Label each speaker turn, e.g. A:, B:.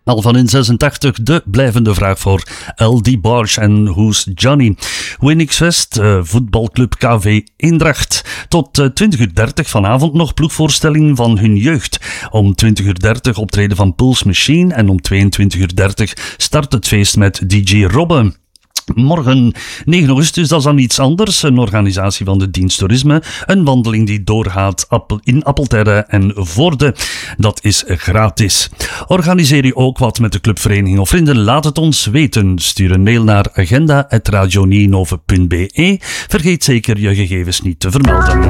A: Al van in 86 de blijvende vraag voor El DeBarge en Who's Johnny. Winix West, voetbalclub KV Eendracht. Tot 20:30 vanavond nog ploegvoorstelling van hun jeugd. Om 20:30 optreden van Pulse Machine en om 22:30 start het feest met DJ Robbe. Morgen 9 augustus, dat is dan iets anders. Een organisatie van de dienst toerisme. Een wandeling die doorgaat in Appelterre en Voorde. Dat is gratis. Organiseer je ook wat met de clubvereniging of vrienden? Laat het ons weten. Stuur een mail naar agenda@radionienhoven.be. Vergeet zeker je gegevens niet te vermelden.